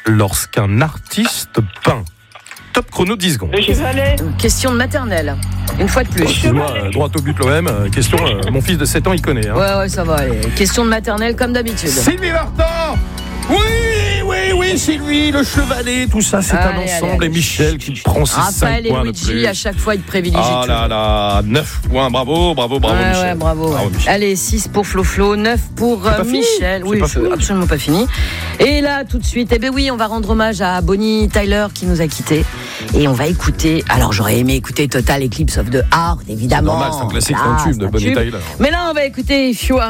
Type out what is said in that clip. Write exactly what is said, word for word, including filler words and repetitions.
lorsqu'un artiste peint? Top chrono, dix secondes. Le chevalet. Question de maternelle. Une fois de plus. Excuse-moi, euh, droit au but l'O M. euh, question, euh, mon fils de sept ans, il connaît. Hein. Ouais, ouais, ça va aller. Question de maternelle comme d'habitude. Sylvie Vartan. Oui, oui, oui, Sylvie, le chevalet, tout ça, c'est Allez, un ensemble. allez, allez. Et Michel qui prend ses Raphaël cinq et points de Luigi, plus. à chaque fois, ils te privilégient. Ah là là, neuf points, bravo, bravo, bravo, ouais, Michel. ouais, bravo. Bravo, Ouais. Michel. Allez, six pour Flo Flo, neuf pour euh, pas fini. Michel. C'est Oui, pas c'est fini. absolument pas fini. Et là, tout de suite, eh ben oui, on va rendre hommage à Bonnie Tyler qui nous a quittés. Et on va écouter. Alors, j'aurais aimé écouter Total Eclipse of the Heart, évidemment. C'est normal, c'est un classique, Voilà, c'est un tube c'est de un Bonnie tube. Tyler. Mais là, on va écouter If You Are